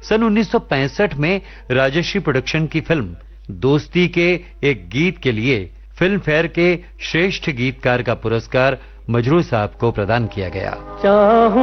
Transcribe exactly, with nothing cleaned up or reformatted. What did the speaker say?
सन उन्नीस सौ पैंसठ में राजश्री प्रोडक्शन की फिल्म दोस्ती के एक गीत के लिए फिल्म फेयर के श्रेष्ठ गीतकार का पुरस्कार मजरूह साहब को प्रदान किया गया।